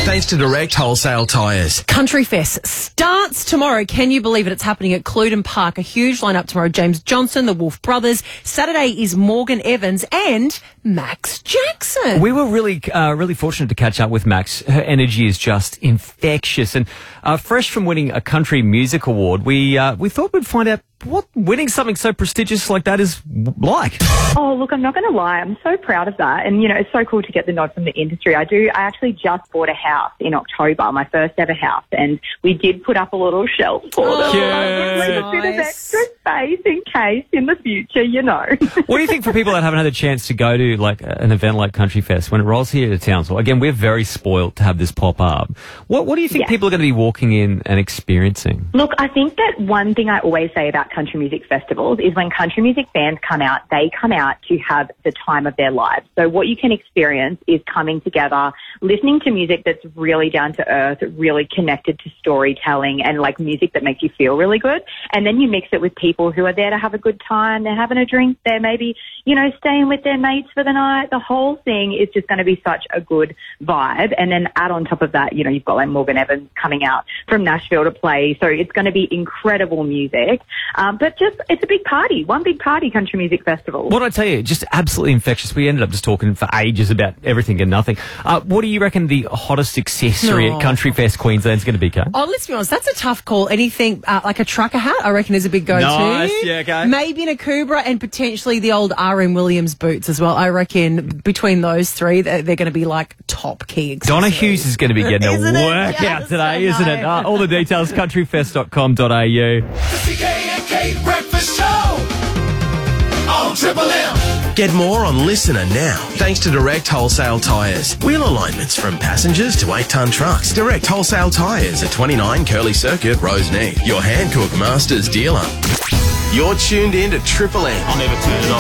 Thanks to Direct Wholesale Tyres. Country Fest starts tomorrow. Can you believe it? It's happening at Cluden Park. A huge lineup tomorrow. James Johnson, the Wolf Brothers. Saturday is Morgan Evans and Max Jackson. We were really fortunate to catch up with Max. Her energy is just infectious. And fresh from winning a country music award, we thought we'd find out what winning something so prestigious like that is like. Oh, look, I'm not going to lie. I'm so proud of that. And, you know, it's so cool to get the nod from the industry. I actually just bought a house in October, my first ever house, and we did put up a little shelf for them. A bit of extra space in case in the future, you know. What do you think for people that haven't had a chance to go to like an event like Country Fest when it rolls here to Townsville? Again, we're very spoiled to have this pop up. What do you think people are going to be walking in and experiencing? Look, I think that one thing I always say about country music festivals is when country music fans come out, they come out to have the time of their lives. So what you can experience is coming together, listening to music that's really down to earth, really connected to storytelling and like music that makes you feel really good. And then you mix it with people who are there to have a good time. They're having a drink. They're maybe, you know, staying with their mates for the night. The whole thing is just going to be such a good vibe. And then add on top of that, you know, you've got like Morgan Evans coming out from Nashville to play. So it's going to be incredible music. But just, it's a big party. One big party, Country Music Festival. What I tell you, just absolutely infectious. We ended up just talking for ages about everything and nothing. What do you reckon the hottest accessory at Country Fest Queensland is going to be, Kate? Oh, let's be honest, that's a tough call. Anything like a trucker hat, I reckon, is a big go-to. Nice, yeah, okay. Maybe an Akubra and potentially the old R.M. Williams boots as well. I reckon between those three, they're going to be like top key accessories. Donna Hughes is going to be getting a workout today, isn't it? All the details, countryfest.com.au. The CK and Kate Breakfast Show on Triple M. Get more on Listener now. Thanks to Direct Wholesale Tyres. Wheel alignments from passengers to 8-tonne trucks. Direct Wholesale Tyres at 29 Curly Circuit, Roseneath. Your Hankook Masters dealer. You're tuned in to Triple M. I'll never turn it off.